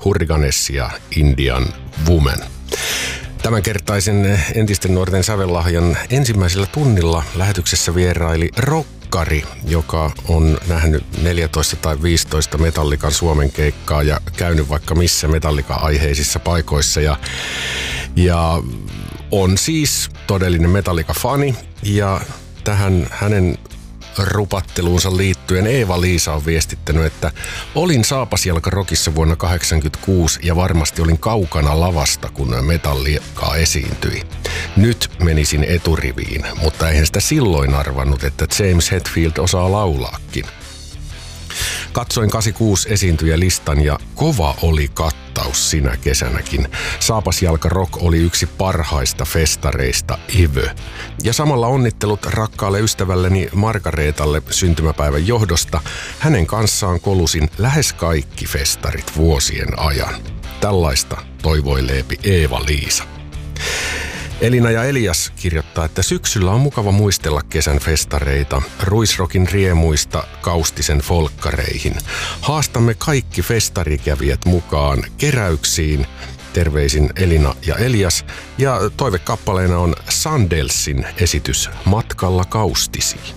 Hurricanes ja Indian Woman. Tämänkertaisen entisten nuorten sävellahjan ensimmäisellä tunnilla lähetyksessä vieraili rokkari, joka on nähnyt 14 tai 15 Metallican Suomen keikkaa ja käynyt vaikka missä Metallica-aiheisissa paikoissa. Ja on siis todellinen Metallica-fani ja tähän hänen rupatteluunsa liittyen Eeva-Liisa on viestittänyt, että olin Saapasjalka Rockissa vuonna 1986 ja varmasti olin kaukana lavasta, kun Metallica esiintyi. Nyt menisin eturiviin, mutta eihän sitä silloin arvannut, että James Hetfield osaa laulaakin. Katsoin 86 esiintyjälistan ja kova oli kattaus sinä kesänäkin. Saapasjalka Rock oli yksi parhaista festareista ever. Ja samalla onnittelut rakkaalle ystävälleni Margareetalle syntymäpäivän johdosta. Hänen kanssaan kolusin lähes kaikki festarit vuosien ajan. Tällaista toivoileepi Eeva-Liisa. Elina ja Elias kirjoittaa, että syksyllä on mukava muistella kesän festareita, ruisrokin riemuista kaustisen folkkareihin. Haastamme kaikki festarikävijät mukaan keräyksiin. Terveisin Elina ja Elias. Ja toivekappaleena on Sandelsin esitys Matkalla kaustisiin.